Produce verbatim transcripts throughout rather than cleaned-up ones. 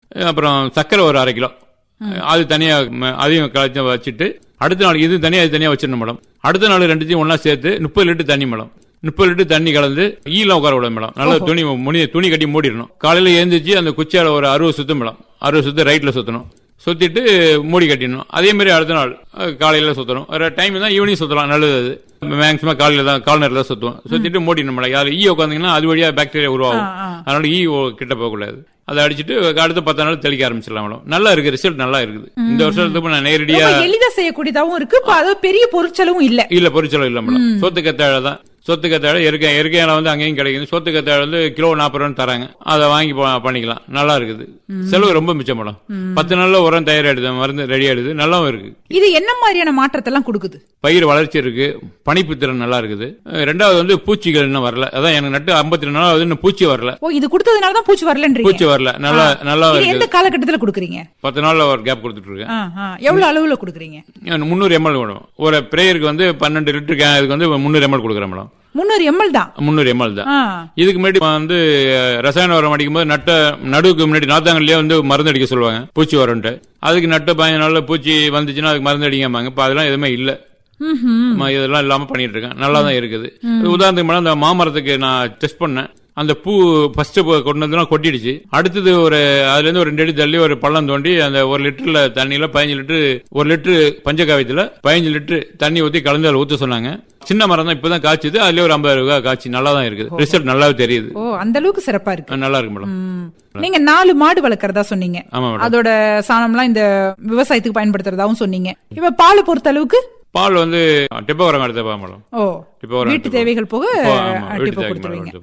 அப்புறம் சர்க்கரை ஒரு அரை கிலோ, அது தனியா அதையும் கலந்து வச்சுட்டு அடுத்த நாள் இது தனியா அது தனியா வச்சிடணும் மேடம். அடுத்த நாள் ரெண்டுத்தையும் ஒன்னா சேர்த்து முப்பது லிட்டர் தண்ணி மேடம், முப்பது லிட்டர் தண்ணி கலந்து ஈலாம் உட்கார விட மேடம். நல்லா துணி முனி துணி கட்டி மூடிடணும். காலையில எழுந்திரிச்சு அந்த குச்சியால ஒரு அறுபது சுத்தம் மேடம், அறுபது சுத்து ரைட்ல சுத்தணும், சுத்திட்டு மூடி கட்டிடணும். அதே மாதிரி அடுத்த நாள் காலையில சுத்தணும். ஒரு டைம் தான் ஈவினிங் சுத்தலாம், நல்லது. அது மேக்சிமம் காலையில தான் கால் நேரத்தில் தான் சுத்துவோம். சுத்திட்டு மூடிடணும் மேடம். யாரும் ஈ உட்காந்தீங்கன்னா அது வழியா பாக்டீரியா உருவாகும், அதனால ஈ கிட்ட போகக்கூடாது. அதை அடிச்சுட்டு அடுத்த பத்து நாள் தெளிக்க ஆரம்பிச்சிடலாம் மேடம். நல்லா இருக்கு, ரிசல்ட் நல்லா இருக்குது. இந்த வருஷத்துக்கு நான் நேரடியா எளிதா செய்யக்கூடியதாகவும் இருக்கு, பெரிய பொருட்செலவும் இல்ல இல்ல பொருட்செலவு இல்ல மேடம். சொத்து கத்தாழை தான், சொத்து கத்தாழை இயற்கை இயற்கையான வந்து அங்கேயும் கிடைக்குது. சொத்து கத்தாழை வந்து கிலோ நாற்பது ரூபான்னு தராங்க, அதை வாங்கி பண்ணிக்கலாம். நல்லா இருக்குது, செலவு ரொம்ப மிச்சம் மேடம். பத்து நாள்ல உரம் தயாராயிடுது, மருந்து ரெடி ஆயிடுது, நல்லாவும் இருக்கு. இது என்ன மாதிரியான மாற்றத்தை எல்லாம் கொடுக்குது? பயிர் வளர்ச்சி இருக்கு, பனிப்பு திறன் நல்லா இருக்குது. ரெண்டாவது வந்து பூச்சிகள் இன்னும் வரல. அதான் எனக்கு நட்டு ஐம்பத்தி ரெண்டு நாள் இன்னும் பூச்சி வரல. ஓ, இது கொடுத்ததுனால தான் பூச்சி வரலன்றீங்க? பூச்சி வரல, நல்லா நல்லா இருக்கு. எந்த காலகட்டத்தில் கொடுக்குறீங்க? பத்து நாள்ல ஒரு கேப் கொடுத்துட்டு இருக்கேன். எவ்வளவு அளவுல கொடுக்குறீங்க? முன்னூறு எம்எல் மேடம். ஒரு பிரேயருக்கு வந்து பன்னெண்டு லிட்டர் இதுக்கு வந்து முன்னூறு எம்எல் கொடுக்குறேன் மேடம். முன்னூறு எம்எல் தான் முன்னூறு எம்எல் தான். இதுக்கு முன்னாடி வந்து ரசாயன உரம் அடிக்கும் போது நட்ட நடுவுக்கு முன்னாடி நாத்தாங்கல்லையே வந்து மருந்து அடிக்க சொல்லுவாங்க பூச்சி வரன்ட்டு. அதுக்கு நட்ட பதினஞ்சு நாள்ல பூச்சி வந்துச்சுன்னா அதுக்கு மருந்து அடிக்காமாங்க. இப்ப அதெல்லாம் எதுவுமே இல்ல, இதெல்லாம் இல்லாம பண்ணிட்டு இருக்கேன். நல்லா தான் இருக்குது. உதாரணத்துக்கு மேடம், அந்த மாமரத்துக்கு நான் டெஸ்ட் பண்ணேன். அந்த பூ ஃபர்ஸ்ட் கொண்டு கொட்டிடுச்சு. அடுத்தது ஒரு அதுல இருந்து ஒரு ரெண்டு அடி தள்ளி ஒரு பள்ளம் தோண்டி அந்த ஒரு லிட்டர்ல தண்ணியில பதினஞ்சு லிட்டர் ஒரு லிட்டரு பஞ்சகாவியத்துல பதினஞ்சு லிட்டர் தண்ணி ஊத்தி கலந்து அதில் ஊத்த சொன்னாங்க. சின்ன மரம் தான் இப்பதான் காய்ச்சுது. அதுல ஒரு ஐம்பது ரூபாய் காய்ச்சி நல்லா தான் இருக்குது. ரிசல்ட் நல்லாவே தெரியுது. ஓ, அந்த அளவுக்கு சிறப்பா இருக்கு. நல்லா இருக்கு மேடம். நீங்க நாலு மாடு வளர்க்கறதா சொன்னீங்க. அதோட சாணம்லாம் இந்த விவசாயத்துக்கு பயன்படுத்துறதாவும் சொன்னீங்க. இப்ப பால் பொறுத்த அளவுக்கு பால் வந்து டிப்போ உரம் எடுத்தப்பா மேடம். ஓ, வீட்டு தேவைகள் போக டிப்போ கொடுத்துருவீங்க.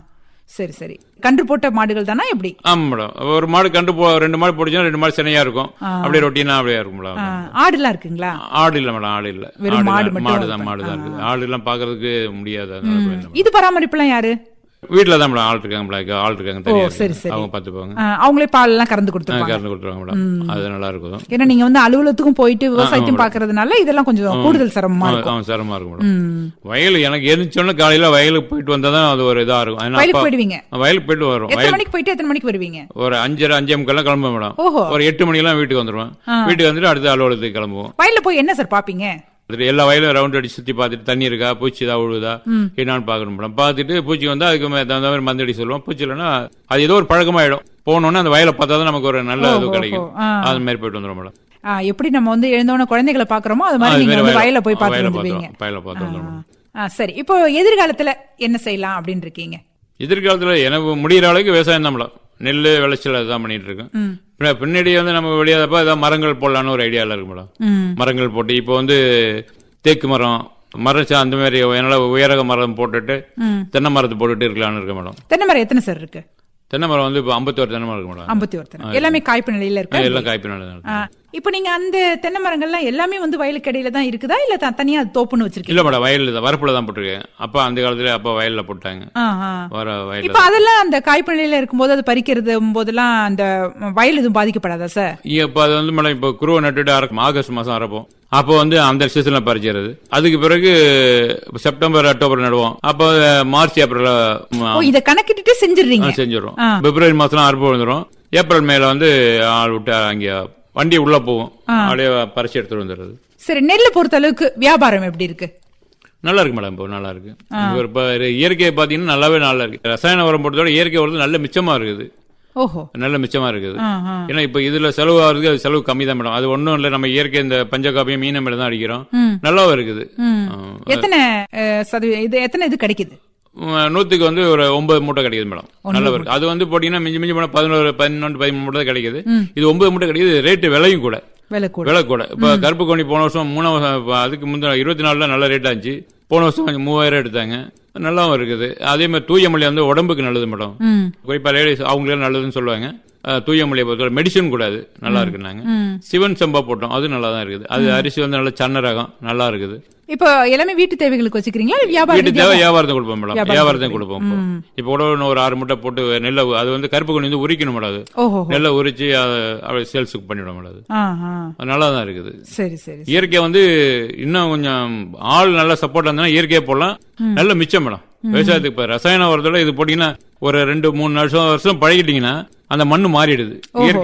சரி சரி. கன்று போட்ட மாடுகள் தானா எப்படி? ஆமா மேடம். ஒரு மாடு கன்று ரெண்டு மாடு போட்டுச்சுன்னா ரெண்டு மாடு சினையா இருக்கும். அப்படியே ரொட்டீனா அப்படியே இருக்கும் மேடம். ஆடு எல்லாம் இருக்குங்களா? ஆடு இல்ல மேடம், ஆடு இல்ல. வெறும் மாடு மட்டும். மாடுதான் மாடுதான் இருக்குது. ஆடு எல்லாம் பாக்குறதுக்கு முடியாது. இது பராமரிப்பு எல்லாம் யாரு? வீட்டுல தான் மேடம் ஆள் இருக்காங்க, ஆள் இருக்காங்க தனியா. அவங்க பாத்துப்பாங்க. அவங்களே பால் எல்லாம் கறந்து கொடுத்துருவாங்க. கறந்து கொடுத்துருவாங்க மேடம். அது நல்லா இருக்கும். ஏன்னா நீங்க வந்து அலுவலகத்துக்கும் போயிட்டு விவசாயத்தையும் பாக்குறதுனால இதெல்லாம் கொஞ்சம் கூடுதல் சிரமமா இருக்கும். சிரமமா இருக்கும் மேடம். வயல் எனக்கு எரிச்சோன்னு காலையில வயலுக்கு போயிட்டு வந்தாதான் அது ஒரு இதா இருக்கும். வயலுக்கு போயிடுவீங்க? வயலுக்கு போயிட்டு வரும். எத்தனை மணிக்கு போயிட்டு எத்தனை மணிக்கு வருவீங்க? ஒரு அஞ்சரை அஞ்சே முக்கெல்லாம் கிளம்புவோம் மேடம். ஒரு எட்டு மணிக்கு எல்லாம் வீட்டுக்கு வந்துருவேன். வீட்டுக்கு வந்துட்டு அடுத்த அலுவலகத்துக்கு கிளம்புவோம். வயல்ல போய் என்ன சார் பாப்பீங்க? எல்லா வயலும் ரவுண்ட் அடிச்சு சுத்தி பாத்துட்டு தண்ணி இருக்கா, பூச்சி ஏதாவது விழுதா என்னன்னு பாக்கணும் மேடம். பாத்துட்டு பூச்சி வந்தா அதுக்கு தகுந்த மாதிரி மருந்து அடி சொல்லுவோம். பூச்சி இல்லைன்னா அது ஏதோ ஒரு பழக்கமாயிடும். போனோன்னா அந்த வயலை பார்த்தா தான் நமக்கு ஒரு நல்ல இது கிடைக்கும். அது மாதிரி போயிட்டு வந்துடும் மேடம். எப்படி நம்ம வந்து எழுந்தோன குழந்தைகளை பாக்குறோமோ அது மாதிரி நீங்க வந்து வயலை போய் பாத்து வந்துருவீங்க. வயலை பார்த்து வந்துடும். சரி, இப்போ எதிர்காலத்துல என்ன செய்யலாம் அப்படின்னு இருக்கீங்க? எதிர்காலத்துல எனக்கு முடிகிற அளவுக்கு விவசாயம் தான் மேடம். நெல் விளைச்சல் அதுதான் பண்ணிட்டு இருக்கேன். பின்னாடி வந்து நம்ம வெளியாதப்ப ஏதாவது மரங்கள் போடலான்னு ஒரு ஐடியால இருக்கு மேடம். மரங்கள் போட்டு இப்போ வந்து தேக்கு மரம் மரம் அந்த மாதிரி என்னால உயரக மரம் போட்டுட்டு தென்னை மரத்தை போட்டுட்டு இருக்கலாம்னு இருக்கு மேடம். தென்னை மரம் எத்தனை சார் இருக்கு? தென்னை மரம் வந்து இப்போ ஐம்பத்தி ஒரு தென்னை மரம் இருக்கு மேடம். ஐம்பத்தி ஒரு தென்னை எல்லாமே காய்ப்பு நிலையில இருக்கு. எல்லாம் காய்ப்பு நிலையில. இப்போ நீங்க அந்த தென்னை மரங்கள்லாம் எல்லாமே வந்து வயலுக்கு இடையில தான் இருக்குதா இல்ல தனியா தோப்புன்னு வச்சிருக்கீங்க? இல்ல மேடம், வயல்ல தான் வரப்புல தான் போட்டிருக்கேன். அப்ப அந்த காலத்துல அப்ப வயல்ல போட்டாங்க. இப்ப அதெல்லாம் அந்த காய்ப்பு நிலையில இருக்கும்போது அது பறிக்கிறது போதெல்லாம் அந்த வயல் எதுவும் பாதிக்கப்படாதா சார்? இப்ப அது வந்து மேடம் இப்ப குருவை நட்டுட்டு அரைக்கும் ஆகஸ்ட் மாசம் அரைப்போம். அப்போ வந்து அந்த சீசன்ல பறிச்சிருது. அதுக்கு பிறகு செப்டம்பர் அக்டோபர் நடுவோம். அப்ப மார்ச் ஏப்ரல் இதை கணக்கிட்டு செஞ்சிடறீங்க? செஞ்சிடும். பிப்ரவரி மாசம் அறுப்பு வந்துடும். ஏப்ரல் மேல வந்து ஆள் விட்டு அங்க வண்டி உள்ள போவோம். அப்படியே பறிச்சு எடுத்துட்டு வந்துடுறது. சரி, நெல்லை பொறுத்த அளவுக்கு வியாபாரம் எப்படி இருக்கு? நல்லா இருக்கு மேடம். இப்போ நல்லா இருக்கு. இயற்கையை பாத்தீங்கன்னா நல்லாவே நல்லா இருக்கு. ரசாயன உரம் போட்டதோட இயற்கை உரம் நல்ல மிச்சமா இருக்குது. ஓஹோ, நல்ல மிச்சமா இருக்குது. ஏன்னா இப்ப இதுல செலவு ஆகுறது அது செலவு கம்மி தான் மேடம். அது ஒண்ணும் இல்ல, நம்ம இயற்கை இந்த பஞ்சகாபியம் மீன மேல தான் அடிக்கிறோம். நல்லாவும் இருக்குது. எத்தனை சதவீதம் எத்தனை இது கிடைக்குது? நூத்துக்கு வந்து ஒரு ஒன்பது மூட்டை கிடைக்குது மேடம். நல்லா இருக்கு. அது வந்து போட்டீங்கன்னா மிஞ்சி மிஞ்சி போனா பதினோரு பதினொன்று பதிமூணு மூட்டை தான் கிடைக்குது. இது ஒன்பது மூட்டை கிடைக்குது. ரேட்டு விலையும் கூட, விலை கூட. இப்ப கருப்பு கோணி போன வருஷம் மூணு வருஷம் அதுக்கு முந்தின இருபத்தி நாலுல நல்ல ரேட் ஆச்சு. போன வருஷம் கொஞ்சம் மூவாயிரம் எடுத்தாங்க. நல்லாவும் இருக்குது. அதே மாதிரி தூய மல்லி வந்து உடம்புக்கு நல்லது மேடம். குறிப்பா லேடிஸ் அவங்களே நல்லதுன்னு சொல்லுவாங்க. தூய மல்லியை பொறுத்தவரை மெடிசன் கூடாது, நல்லா இருக்குனாங்க. சிவன் சம்பா போட்டோம், அது நல்லா தான் இருக்குது. அது அரிசி வந்து நல்ல சன்ன ரகம், நல்லா இருக்குது. இப்போ எல்லாமே வீட்டு தேவைகளுக்கு வச்சுக்கிறீங்களா? வீட்டு தேவை வியாபாரத்தை கொடுப்போம் மேடம். வியாபாரத்தை கொடுப்போம். இப்ப கூட ஒரு ஆறு முட்டை போட்டு நெல்லை அது வந்து கருப்பு கொண்டு வந்து உரிக்கணும் மேடம். நெல்லை உரிச்சு சேல்ஸுக்கு பண்ணிவிடும் மேடம். நல்லா தான் இருக்குது. சரி சரி. இயற்கை வந்து இன்னும் கொஞ்சம் ஆள் நல்லா சப்போர்ட் இருந்தா இயற்கையை போடலாம். நல்ல மிச்சம் மேடம் விவசாயத்துக்கு. இப்ப ரசாயன உரத்தோட இது போட்டீங்கன்னா ஒரு ரெண்டு மூணு வருஷம் வருஷம் பழகிட்டீங்கன்னா அந்த மண்ணு மாறிடுது. இயற்கை